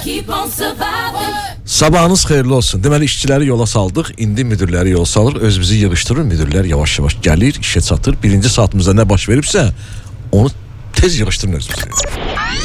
Sabahınız xeyirli olsun. Deməli işçiləri yola saldıq, indi müdürləri yola salır, özümüzü yığışdırır, müdürlər yavaş-yavaş gəlir, işə çatır. Birinci saatımızda nə baş veribsə, onu tez yığışdırın özümüzü.